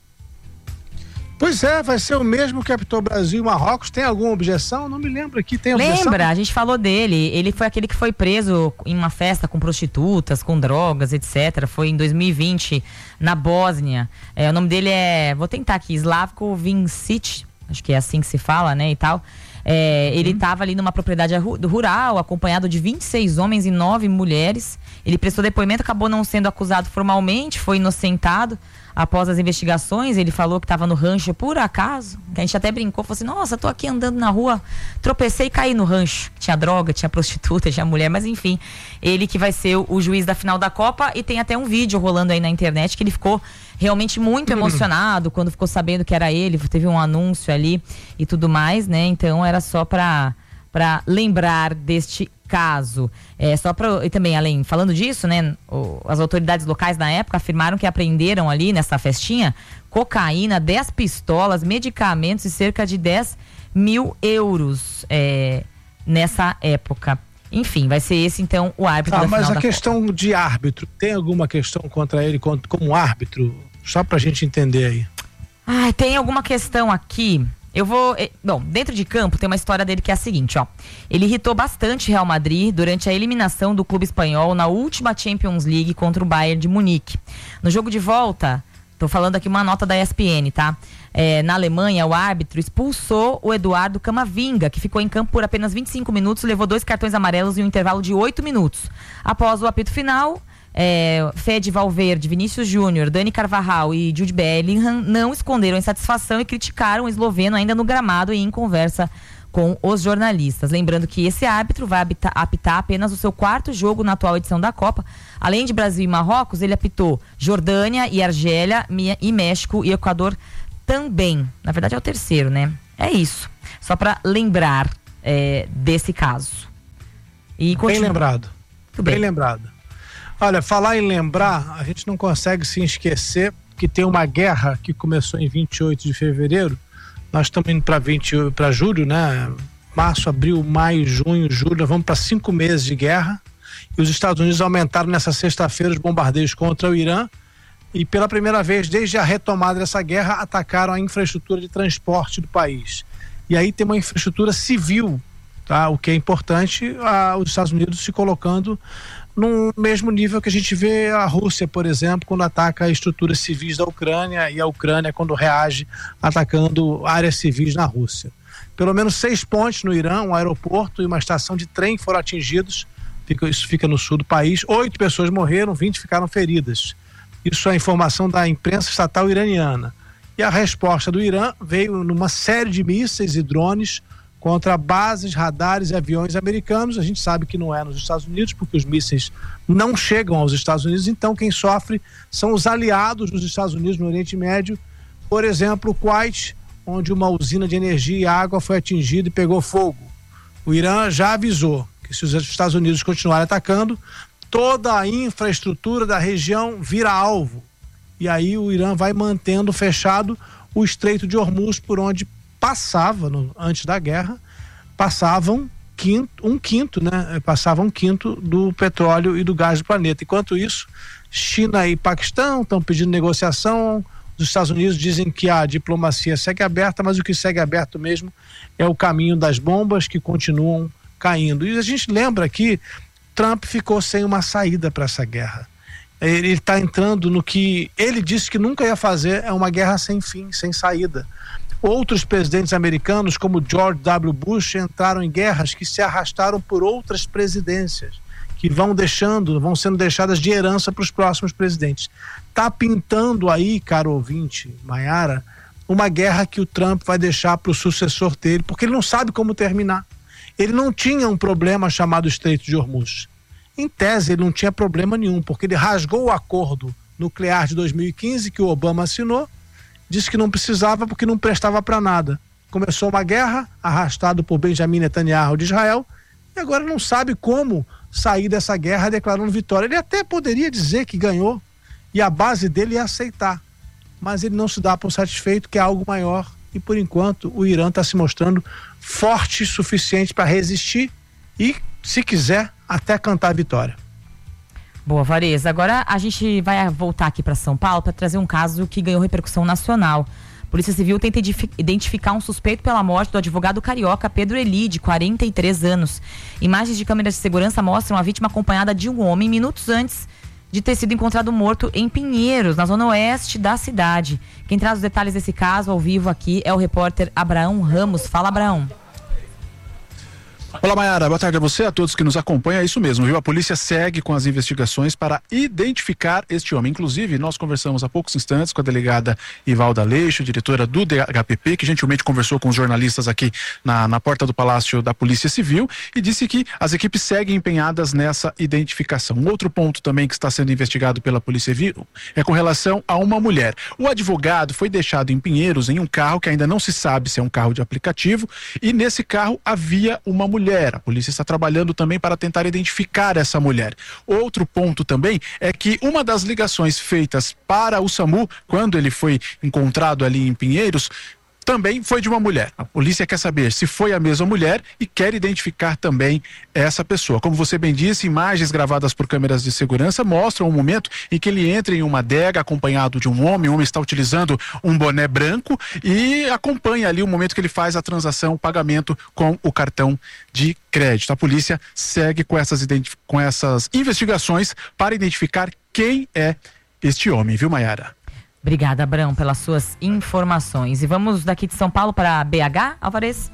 Pois é, vai ser o mesmo que apitou Brasil e Marrocos. Tem alguma objeção? Não me lembro aqui. Tem objeção? Lembra, a gente falou dele. Ele foi aquele que foi preso em uma festa com prostitutas, com drogas, etc. Foi em 2020, na Bósnia. O nome dele vou tentar aqui, Slavko Vincic, acho que é assim que se fala, né, e tal. Ele estava ali numa propriedade rural, acompanhado de 26 homens e 9 mulheres. Ele prestou depoimento, acabou não sendo acusado formalmente, foi inocentado. Após as investigações, ele falou que estava no rancho por acaso. A gente até brincou, falou assim: nossa, tô aqui andando na rua, tropecei e caí no rancho. Tinha droga, tinha prostituta, tinha mulher, mas enfim. Ele que vai ser o juiz da final da Copa, e tem até um vídeo rolando aí na internet que ele ficou realmente muito emocionado quando ficou sabendo que era ele. Teve um anúncio ali e tudo mais, né? Então era só para lembrar deste caso. E também, além, falando disso, né, as autoridades locais na época afirmaram que apreenderam ali nessa festinha cocaína, 10 pistolas, medicamentos e cerca de 10 mil euros nessa época. Enfim, vai ser esse então o árbitro da final da Copa. Mas a questão de árbitro, tem alguma questão contra ele como árbitro? Só pra gente entender aí. Tem alguma questão aqui. Bom, dentro de campo tem uma história dele que é a seguinte, ó. Ele irritou bastante Real Madrid durante a eliminação do clube espanhol na última Champions League contra o Bayern de Munique. No jogo de volta, tô falando aqui uma nota da ESPN, tá? Na Alemanha, o árbitro expulsou o Eduardo Camavinga, que ficou em campo por apenas 25 minutos, levou 2 cartões amarelos em um intervalo de 8 minutos. Após o apito final, Fede Valverde, Vinícius Júnior, Dani Carvajal e Jude Bellingham não esconderam a insatisfação e criticaram o esloveno ainda no gramado e em conversa com os jornalistas. Lembrando que esse árbitro vai apitar apenas o seu 4º jogo na atual edição da Copa. Além de Brasil e Marrocos, ele apitou Jordânia e Argélia e México e Equador também. Na verdade é o 3º, né? É isso. Só para lembrar desse caso. E bem lembrado. Bem lembrado. Olha, falar em lembrar, a gente não consegue se esquecer que tem uma guerra que começou em 28 de fevereiro. Nós estamos indo para julho, né? Março, abril, maio, junho, julho. Nós vamos para 5 meses de guerra. E os Estados Unidos aumentaram nessa sexta-feira os bombardeios contra o Irã. E pela primeira vez, desde a retomada dessa guerra, atacaram a infraestrutura de transporte do país. E aí tem uma infraestrutura civil, tá? O que é importante, os Estados Unidos se colocando no mesmo nível que a gente vê a Rússia, por exemplo, quando ataca estruturas civis da Ucrânia, e a Ucrânia quando reage atacando áreas civis na Rússia. Pelo menos 6 pontes no Irã, um aeroporto e uma estação de trem foram atingidos. Isso fica no sul do país. 8 pessoas morreram, 20 ficaram feridas. Isso é a informação da imprensa estatal iraniana. E a resposta do Irã veio numa série de mísseis e drones contra bases, radares e aviões americanos. A gente sabe que não é nos Estados Unidos, porque os mísseis não chegam aos Estados Unidos, então quem sofre são os aliados dos Estados Unidos no Oriente Médio. Por exemplo, o Kuwait, onde uma usina de energia e água foi atingida e pegou fogo. O Irã já avisou que se os Estados Unidos continuarem atacando, toda a infraestrutura da região vira alvo. E aí o Irã vai mantendo fechado o Estreito de Hormuz, por onde passava, antes da guerra, passavam um quinto do petróleo e do gás do planeta. Enquanto isso, China e Paquistão estão pedindo negociação. Os Estados Unidos dizem que a diplomacia segue aberta, mas o que segue aberto mesmo é o caminho das bombas que continuam caindo. E a gente lembra que Trump ficou sem uma saída para essa guerra. Ele está entrando no que ele disse que nunca ia fazer, é uma guerra sem fim, sem saída. Outros presidentes americanos, como George W. Bush, entraram em guerras que se arrastaram por outras presidências, que vão sendo deixadas de herança para os próximos presidentes. Está pintando aí, caro ouvinte, Maiara, uma guerra que o Trump vai deixar para o sucessor dele, porque ele não sabe como terminar. Ele não tinha um problema chamado Estreito de Hormuz. Em tese, ele não tinha problema nenhum, porque ele rasgou o acordo nuclear de 2015 que o Obama assinou, disse que não precisava porque não prestava para nada. Começou uma guerra, arrastado por Benjamin Netanyahu de Israel, e agora não sabe como sair dessa guerra declarando vitória. Ele até poderia dizer que ganhou, e a base dele é aceitar, mas ele não se dá por satisfeito, que é algo maior, e por enquanto o Irã está se mostrando forte o suficiente para resistir e, se quiser, até cantar a vitória. Boa, Varese. Agora a gente vai voltar aqui para São Paulo para trazer um caso que ganhou repercussão nacional. A Polícia Civil tenta identificar um suspeito pela morte do advogado carioca Pedro Eli, de 43 anos. Imagens de câmeras de segurança mostram a vítima acompanhada de um homem minutos antes de ter sido encontrado morto em Pinheiros, na zona oeste da cidade. Quem traz os detalhes desse caso ao vivo aqui é o repórter Abraão Ramos. Fala, Abraão. Olá, Maiara. Boa tarde a você, a todos que nos acompanham. É isso mesmo, viu? A polícia segue com as investigações para identificar este homem. Inclusive, nós conversamos há poucos instantes com a delegada Ivalda Leixo, diretora do DHPP, que gentilmente conversou com os jornalistas aqui na porta do Palácio da Polícia Civil, e disse que as equipes seguem empenhadas nessa identificação. Um outro ponto também que está sendo investigado pela Polícia Civil é com relação a uma mulher. O advogado foi deixado em Pinheiros em um carro que ainda não se sabe se é um carro de aplicativo, e nesse carro havia uma mulher. A polícia está trabalhando também para tentar identificar essa mulher. Outro ponto também é que uma das ligações feitas para o SAMU, quando ele foi encontrado ali em Pinheiros, também foi de uma mulher. A polícia quer saber se foi a mesma mulher e quer identificar também essa pessoa. Como você bem disse, imagens gravadas por câmeras de segurança mostram um momento em que ele entra em uma adega acompanhado de um homem. O homem está utilizando um boné branco e acompanha ali o momento que ele faz a transação, o pagamento com o cartão de crédito. A polícia segue com essas investigações para identificar quem é este homem, viu, Maiara? Obrigada, Abrão, pelas suas informações. E vamos daqui de São Paulo para BH, Alvarez?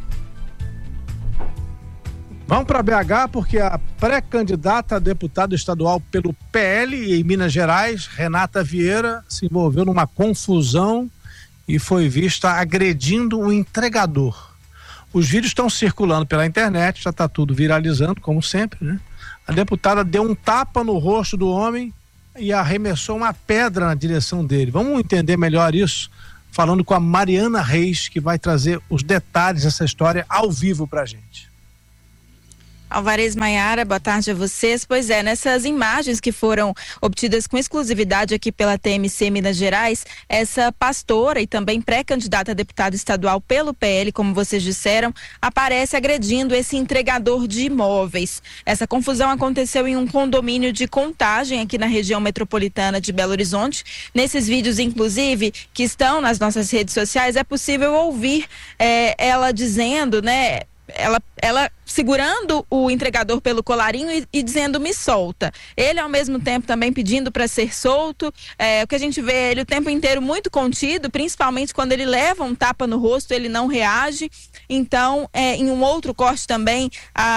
Vamos para BH porque a pré-candidata a deputada estadual pelo PL em Minas Gerais, Renata Vieira, se envolveu numa confusão e foi vista agredindo um entregador. Os vídeos estão circulando pela internet, já está tudo viralizando, como sempre, né? A deputada deu um tapa no rosto do homem e arremessou uma pedra na direção dele. Vamos entender melhor isso, falando com a Mariana Reis, que vai trazer os detalhes dessa história ao vivo pra gente. Alvarez, Maiara, boa tarde a vocês. Pois é, nessas imagens que foram obtidas com exclusividade aqui pela TMC Minas Gerais, essa pastora e também pré-candidata a deputada estadual pelo PL, como vocês disseram, aparece agredindo esse entregador de imóveis. Essa confusão aconteceu em um condomínio de Contagem aqui na região metropolitana de Belo Horizonte. Nesses vídeos, inclusive, que estão nas nossas redes sociais, é possível ouvir ela dizendo, né? Ela segurando o entregador pelo colarinho e dizendo me solta. Ele ao mesmo tempo também pedindo para ser solto. O que a gente vê ele o tempo inteiro muito contido, principalmente quando ele leva um tapa no rosto, ele não reage. Então, em um outro corte também,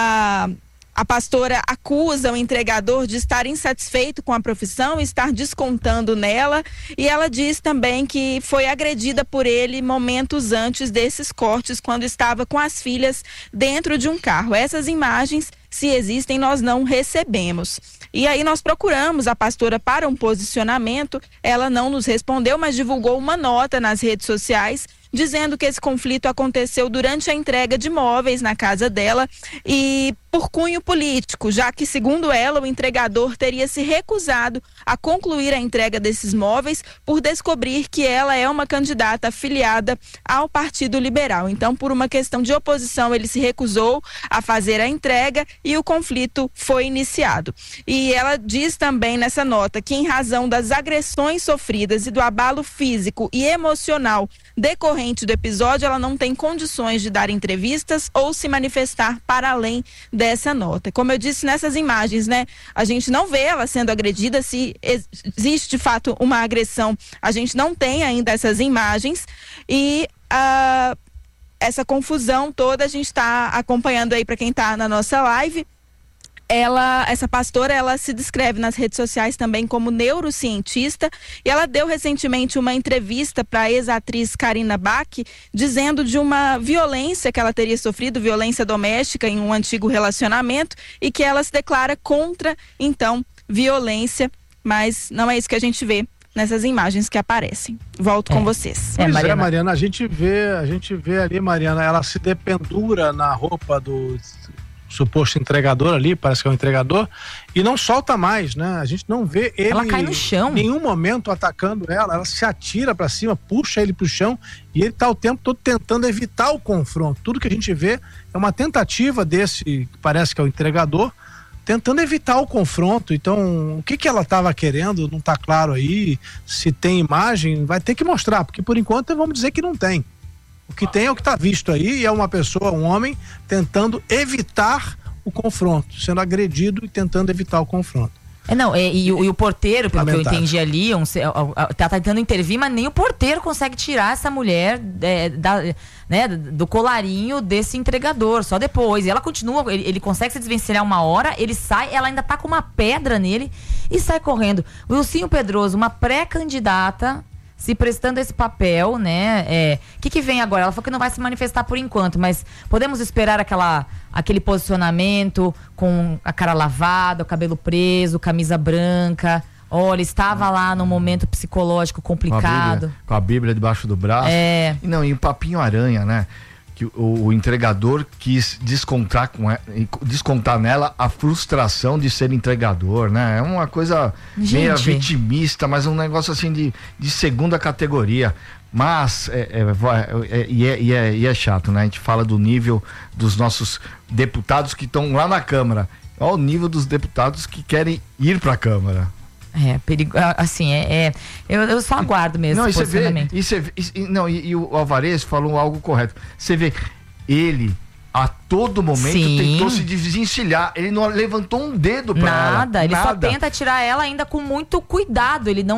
a pastora acusa o entregador de estar insatisfeito com a profissão, estar descontando nela, e ela diz também que foi agredida por ele momentos antes desses cortes, quando estava com as filhas dentro de um carro. Essas imagens, se existem, nós não recebemos. E aí nós procuramos a pastora para um posicionamento, ela não nos respondeu, mas divulgou uma nota nas redes sociais dizendo que esse conflito aconteceu durante a entrega de móveis na casa dela e por cunho político, já que, segundo ela, o entregador teria se recusado a concluir a entrega desses móveis por descobrir que ela é uma candidata afiliada ao Partido Liberal. Então, por uma questão de oposição, ele se recusou a fazer a entrega e o conflito foi iniciado. E ela diz também nessa nota que, em razão das agressões sofridas e do abalo físico e emocional decorrente do episódio, ela não tem condições de dar entrevistas ou se manifestar para além dessa nota. Como eu disse nessas imagens, né? A gente não vê ela sendo agredida. Se existe de fato uma agressão, a gente não tem ainda essas imagens e essa confusão toda a gente está acompanhando aí para quem está na nossa live. Essa pastora, ela se descreve nas redes sociais também como neurocientista e ela deu recentemente uma entrevista para a ex-atriz Karina Bach, dizendo de uma violência que ela teria sofrido, violência doméstica em um antigo relacionamento, e que ela se declara contra, então, violência, mas não é isso que a gente vê nessas imagens que aparecem. Volto com vocês. Mariana, a gente vê ali, Mariana, ela se dependura na roupa do suposto entregador ali, parece que é um entregador, e não solta mais, né? A gente não vê ele. Ela cai no chão. Em nenhum momento atacando ela se atira pra cima, puxa ele pro chão e ele tá o tempo todo tentando evitar o confronto. Tudo que a gente vê é uma tentativa desse, que parece que é o entregador, tentando evitar o confronto. Então, o que ela estava querendo, não tá claro aí. Se tem imagem, vai ter que mostrar, porque por enquanto vamos dizer que não tem. O que tem é o que está visto aí, e é uma pessoa, um homem, tentando evitar o confronto, sendo agredido e tentando evitar o confronto. E o porteiro, pelo que eu entendi ali, tá tentando intervir, mas nem o porteiro consegue tirar essa mulher do colarinho desse entregador, só depois. E ela continua, ele consegue se desvencilhar uma hora, ele sai, ela ainda tá com uma pedra nele e sai correndo. O Wilsinho Pedroso, uma pré-candidata, se prestando esse papel, né? O que vem agora? Ela falou que não vai se manifestar por enquanto, mas podemos esperar aquele posicionamento com a cara lavada, o cabelo preso, camisa branca. Olha, estava lá num momento psicológico complicado. Com a Bíblia debaixo do braço. E o papinho aranha, né? Que o entregador quis descontar nela a frustração de ser entregador, né? É uma coisa meio vitimista, mas um negócio assim de segunda categoria. Mas é chato, né? A gente fala do nível dos nossos deputados que estão lá na Câmara. Olha o nível dos deputados que querem ir para a Câmara. Eu só aguardo mesmo esse posicionamento. E o Alvarez falou algo correto. Você vê, ele a todo momento tentou se desvencilhar, ele não levantou um dedo pra ela. Ele só tenta tirar ela ainda com muito cuidado, ele não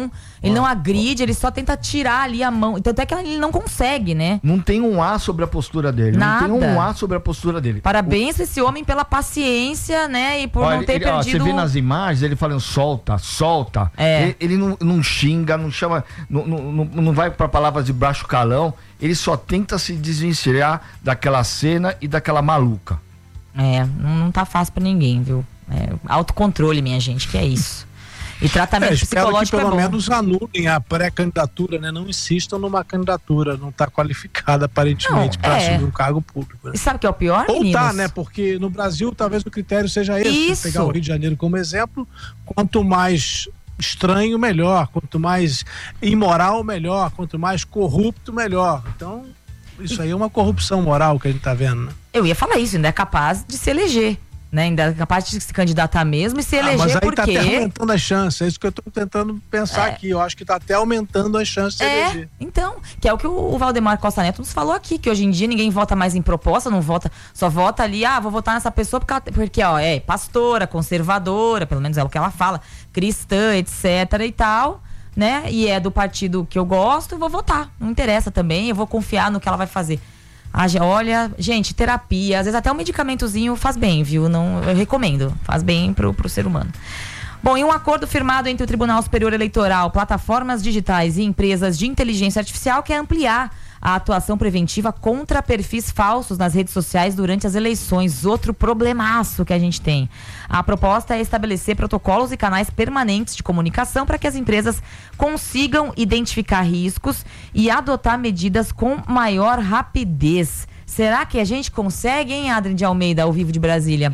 Ele não agride, ele só tenta tirar ali a mão. Tanto é que ele não consegue, né? Não tem um A sobre a postura dele. Nada. Não tem um A sobre a postura dele. Parabéns a esse homem pela paciência, né? E por não ter perdido... Você vê nas imagens, ele falando solta. Ele não xinga, não chama, não vai para palavras de baixo calão. Ele só tenta se desvencilhar daquela cena e daquela maluca. Não tá fácil pra ninguém, viu? Autocontrole, minha gente, que é isso. E tratamento psicológico que pelo menos anulem a pré-candidatura, né? Não insistam numa candidatura, não tá qualificada aparentemente para assumir um cargo público. Né? E sabe o que é o pior, Ou meninos? tá, né? Porque no Brasil talvez o critério seja esse. Isso. Pegar o Rio de Janeiro como exemplo, quanto mais estranho, melhor. Quanto mais imoral, melhor. Quanto mais corrupto, melhor. Então, isso aí é uma corrupção moral que a gente tá vendo, né? Eu ia falar isso, ainda é capaz de se eleger. Né, ainda é capaz de se candidatar mesmo e se eleger, mas aí porque... tá até aumentando as chances, é isso que eu tô tentando pensar aqui, eu acho que tá até aumentando as chances de se eleger. Então, que é o que o Valdemar Costa Neto nos falou aqui, que hoje em dia ninguém vota mais em proposta, não vota, só vota ali, vou votar nessa pessoa porque é pastora, conservadora, pelo menos é o que ela fala, cristã, etc e tal, né, e é do partido que eu gosto, eu vou votar, não interessa também, eu vou confiar no que ela vai fazer. Olha, gente, terapia, às vezes até um medicamentozinho faz bem, viu? Eu recomendo, faz bem pro ser humano. Bom, em um acordo firmado entre o Tribunal Superior Eleitoral, plataformas digitais e empresas de inteligência artificial quer ampliar a atuação preventiva contra perfis falsos nas redes sociais durante as eleições. Outro problemaço que a gente tem. A proposta é estabelecer protocolos e canais permanentes de comunicação para que as empresas consigam identificar riscos e adotar medidas com maior rapidez. Será que a gente consegue, hein, Adrien de Almeida, ao vivo de Brasília?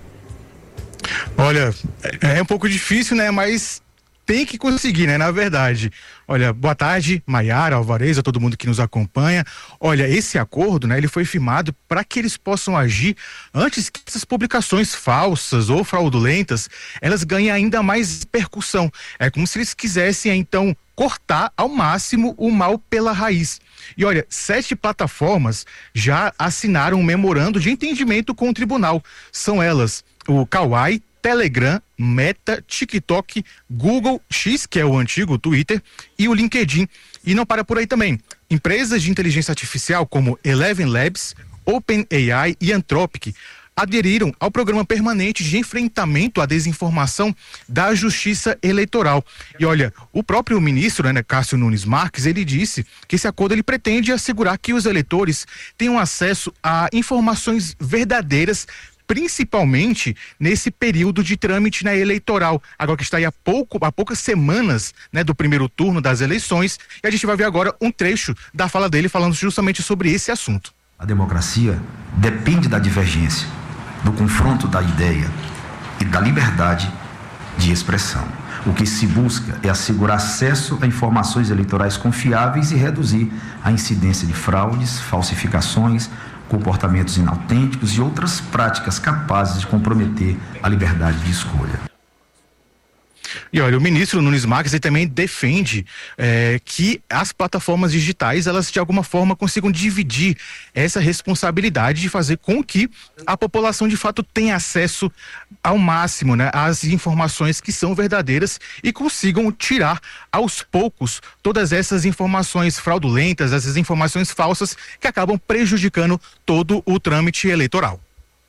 Olha, é um pouco difícil, né? Mas tem que conseguir, né? Na verdade. Olha, boa tarde, Maiara, Alvarez, a todo mundo que nos acompanha. Olha, esse acordo, né? Ele foi firmado para que eles possam agir antes que essas publicações falsas ou fraudulentas, elas ganhem ainda mais repercussão. É como se eles quisessem, então, cortar ao máximo o mal pela raiz. E olha, 7 plataformas já assinaram um memorando de entendimento com o tribunal. São elas o Kawaii, Telegram, Meta, TikTok, Google, X, que é o antigo Twitter, e o LinkedIn. E não para por aí também. Empresas de inteligência artificial como Eleven Labs, OpenAI e Anthropic aderiram ao programa permanente de enfrentamento à desinformação da Justiça Eleitoral. E olha, o próprio ministro, né, Cássio Nunes Marques, ele disse que esse acordo ele pretende assegurar que os eleitores tenham acesso a informações verdadeiras, principalmente nesse período de trâmite na eleitoral, agora que está aí há poucas semanas, né, do primeiro turno das eleições, e a gente vai ver agora um trecho da fala dele falando justamente sobre esse assunto. A democracia depende da divergência, do confronto da ideia e da liberdade de expressão. O que se busca é assegurar acesso a informações eleitorais confiáveis e reduzir a incidência de fraudes, falsificações, comportamentos inautênticos e outras práticas capazes de comprometer a liberdade de escolha. E olha, o ministro Nunes Marques ele também defende que as plataformas digitais, elas de alguma forma consigam dividir essa responsabilidade de fazer com que a população de fato tenha acesso ao máximo, né, às informações que são verdadeiras e consigam tirar aos poucos todas essas informações fraudulentas, essas informações falsas que acabam prejudicando todo o trâmite eleitoral.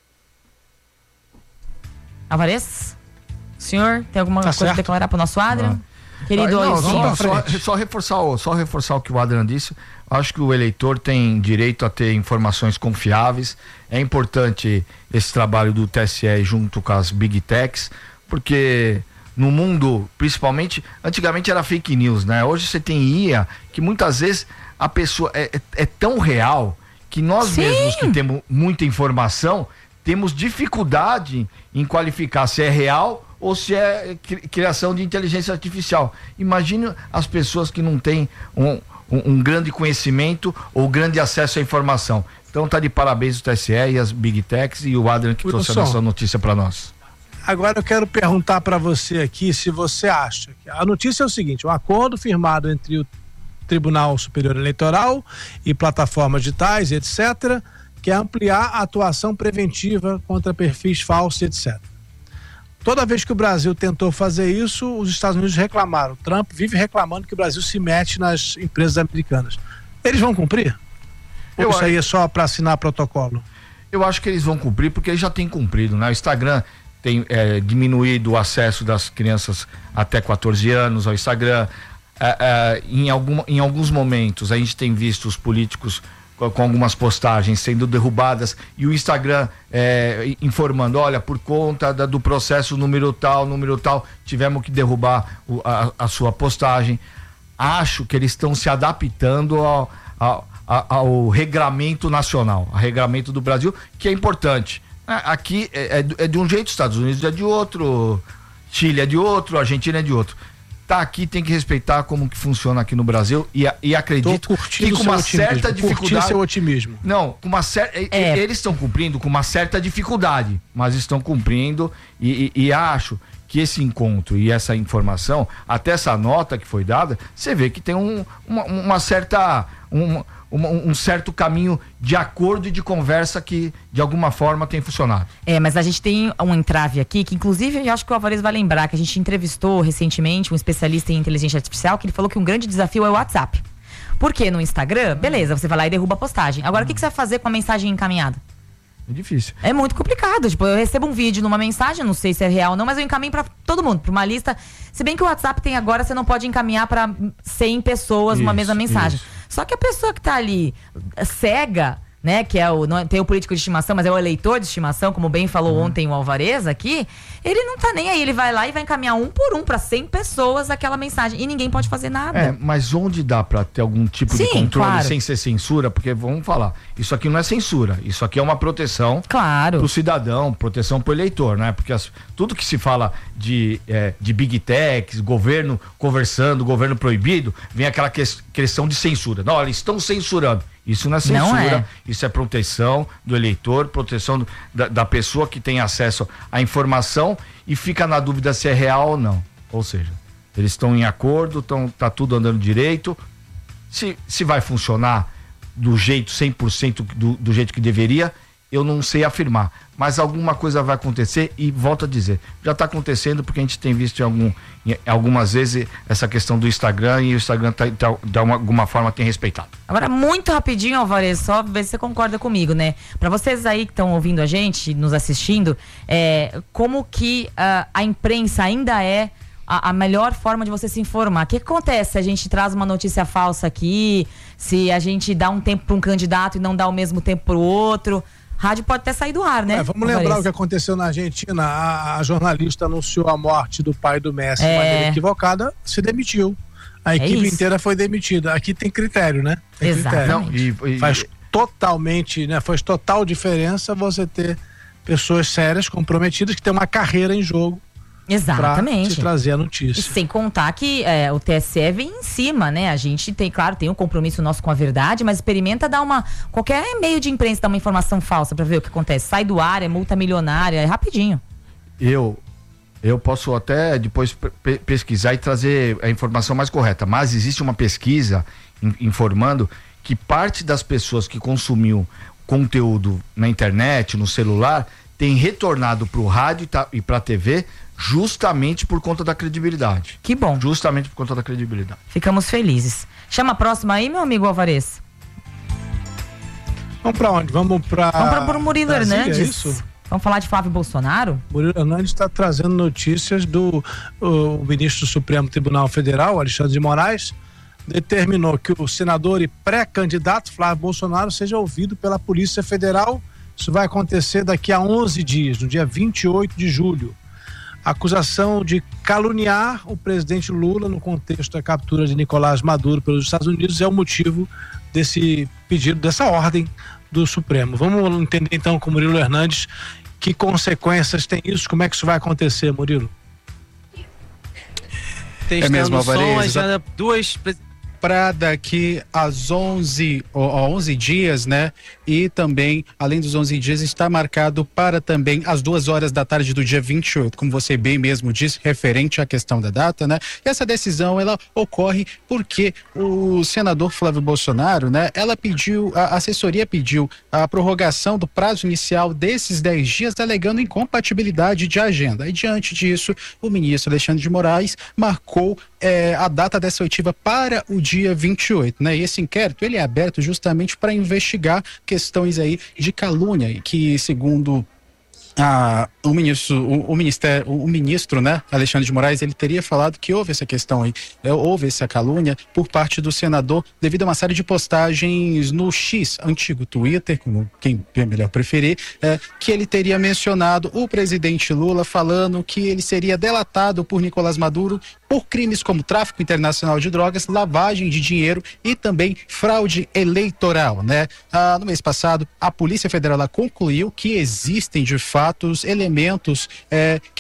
Alvarez? Senhor, tem alguma coisa a declarar para o nosso Adrian? Querido, só reforçar o que o Adrian disse. Acho que o eleitor tem direito a ter informações confiáveis. É importante esse trabalho do TSE junto com as Big Techs, porque no mundo, principalmente, antigamente era fake news, né? Hoje você tem IA, que muitas vezes a pessoa é tão real que nós mesmos que temos muita informação, temos dificuldade em qualificar se é real ou se é criação de inteligência artificial. Imagine as pessoas que não têm um grande conhecimento ou grande acesso à informação. Então tá de parabéns o TSE e as Big Techs e o Adrian que trouxe essa notícia para nós. Agora eu quero perguntar para você aqui se você acha que a notícia é o seguinte: um acordo firmado entre o Tribunal Superior Eleitoral e plataformas digitais, etc., quer ampliar a atuação preventiva contra perfis falsos, etc. Toda vez que o Brasil tentou fazer isso, os Estados Unidos reclamaram. Trump vive reclamando que o Brasil se mete nas empresas americanas. Eles vão cumprir? Ou isso aí é só para assinar protocolo? Eu acho que eles vão cumprir porque eles já têm cumprido, né? O Instagram tem diminuído o acesso das crianças até 14 anos ao Instagram. Em alguns momentos a gente tem visto os políticos com algumas postagens sendo derrubadas e o Instagram informando, olha, por conta do processo número tal, tivemos que derrubar a sua postagem. Acho que eles estão se adaptando ao regramento nacional, ao regramento do Brasil, que é importante. Aqui é de um jeito, Estados Unidos é de outro, Chile é de outro, Argentina é de outro. Aqui tem que respeitar como que funciona aqui no Brasil e acredito que com uma certa dificuldade. Seu otimismo. Não, com uma certa. Eles estão cumprindo com uma certa dificuldade, mas estão cumprindo e acho que esse encontro e essa informação, até essa nota que foi dada, você vê que tem uma certa. Um certo caminho de acordo e de conversa que de alguma forma tem funcionado. Mas a gente tem um entrave aqui que inclusive eu acho que o Alvarez vai lembrar que a gente entrevistou recentemente um especialista em inteligência artificial que ele falou que um grande desafio é o WhatsApp. Porque no Instagram, beleza, você vai lá e derruba a postagem. Agora o que você vai fazer com a mensagem encaminhada? É difícil. É muito complicado. Tipo, eu recebo um vídeo numa mensagem, não sei se é real ou não, mas eu encaminho pra todo mundo, pra uma lista. Se bem que o WhatsApp tem agora, você não pode encaminhar pra 100 pessoas uma mesma mensagem. Só que a pessoa que tá ali cega, né, que não tem o político de estimação, mas é o eleitor de estimação, como bem falou ontem o Alvarez aqui, ele não tá nem aí, ele vai lá e vai encaminhar um por um pra 100 pessoas aquela mensagem e ninguém pode fazer nada. Mas onde dá pra ter algum tipo de controle sem ser censura, porque vamos falar, isso aqui não é censura, isso aqui é uma proteção pro cidadão, proteção pro eleitor, né, porque tudo que se fala de big techs, governo conversando, governo proibido, vem aquela questão de censura. Não, eles estão censurando. Isso não é censura, isso é proteção do eleitor, proteção da pessoa que tem acesso à informação e fica na dúvida se é real ou não. Ou seja, eles estão em acordo, tá tudo andando direito. Se vai funcionar do jeito 100% do jeito que deveria, eu não sei afirmar, mas alguma coisa vai acontecer e volto a dizer, já está acontecendo porque a gente tem visto algumas vezes essa questão do Instagram e o Instagram de alguma forma tem respeitado. Agora, muito rapidinho, Alvarez, só ver se você concorda comigo, né? Para vocês aí que estão ouvindo a gente, nos assistindo, como que a imprensa ainda é a melhor forma de você se informar? O que acontece se a gente traz uma notícia falsa aqui, se a gente dá um tempo para um candidato e não dá o mesmo tempo para o outro? Rádio pode até sair do ar, né? Vamos lembrar o que aconteceu na Argentina. A jornalista anunciou a morte do pai do Messi de maneira equivocada, se demitiu. A equipe inteira foi demitida. Aqui tem critério, né? Tem critério. Faz totalmente, né? Faz total diferença você ter pessoas sérias, comprometidas, que têm uma carreira em jogo. Exatamente. Pra te trazer a notícia. E sem contar que o TSE vem em cima, né? A gente tem, claro, tem um compromisso nosso com a verdade, mas experimenta dar qualquer meio de imprensa dar uma informação falsa pra ver o que acontece. Sai do ar, é multa milionária, é rapidinho. Eu posso até depois pesquisar e trazer a informação mais correta, mas existe uma pesquisa informando que parte das pessoas que consumiu conteúdo na internet, no celular, tem retornado pro rádio e pra TV justamente por conta da credibilidade. Que bom. Justamente por conta da credibilidade. Ficamos felizes. Chama a próxima aí, meu amigo Alvarez. Vamos pra onde? Vamos pro Murilo Hernandes. É isso? Vamos falar de Flávio Bolsonaro? Murilo Hernandes está trazendo notícias do ministro do Supremo Tribunal Federal, Alexandre de Moraes, determinou que o senador e pré-candidato Flávio Bolsonaro seja ouvido pela Polícia Federal. Isso vai acontecer daqui a 11 dias, no dia 28 de julho. Acusação de caluniar o presidente Lula no contexto da captura de Nicolás Maduro pelos Estados Unidos é o motivo desse pedido, dessa ordem do Supremo. Vamos entender então com o Murilo Hernandes que consequências tem isso, como é que isso vai acontecer, Murilo? Mesmo, Alvarez, para daqui às 11 dias, né, e também, além dos 11 dias, está marcado para também as 2 horas da tarde do dia 28, como você bem mesmo disse, referente à questão da data, né? E essa decisão, ela ocorre porque o senador Flávio Bolsonaro, né? A assessoria pediu a prorrogação do prazo inicial desses 10 dias, alegando incompatibilidade de agenda. E diante disso, o ministro Alexandre de Moraes marcou a data dessa oitiva para o dia 28, né? E esse inquérito, ele é aberto justamente para investigar questões aí de calúnia, que segundo o ministro, né, Alexandre de Moraes, ele teria falado que houve essa questão aí, houve essa calúnia por parte do senador devido a uma série de postagens no X, antigo Twitter, como quem melhor preferir, que ele teria mencionado o presidente Lula falando que ele seria delatado por Nicolás Maduro por crimes como tráfico internacional de drogas, lavagem de dinheiro e também fraude eleitoral, né? No mês passado, a Polícia Federal concluiu que existem de fato elementos